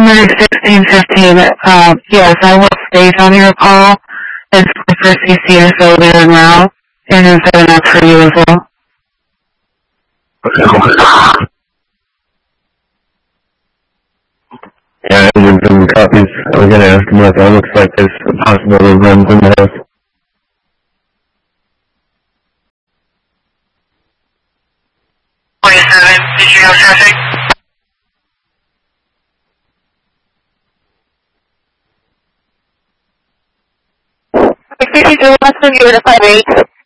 Number 1615, yes, I will state on your call. It's for CCS earlier and now, and then set it up for you as well. Yeah, there's been copies. I was gonna ask him what that looks like. There's a possible runs in the house. Did you have traffic? I think you do want to 5-8.